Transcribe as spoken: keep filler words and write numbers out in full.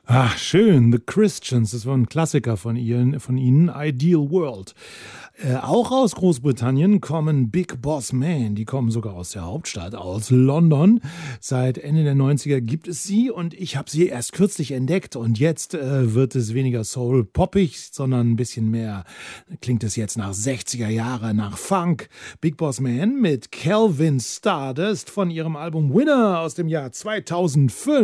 Ach, schön. The Christians, das war ein Klassiker von ihnen, von ihnen. Ideal World. Äh, auch aus Großbritannien kommen Big Boss Man. Die kommen sogar aus der Hauptstadt, aus London. Seit Ende der neunziger gibt es sie und ich habe sie erst kürzlich entdeckt. Und jetzt äh, wird es weniger soul-poppig, sondern ein bisschen mehr, klingt es jetzt nach sechziger Jahre, nach Funk. Big Boss Man mit Calvin Stardust von ihrem Album Winner aus dem Jahr zweitausendfünf.